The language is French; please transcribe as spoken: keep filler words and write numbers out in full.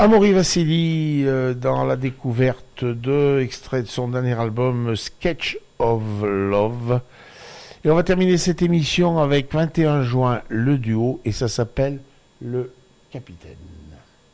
Amaury Vassili euh, dans la découverte de extrait de son dernier album Sketch of Love. Et on va terminer cette émission avec vingt et un juin, le duo, et ça s'appelle Le Capitaine.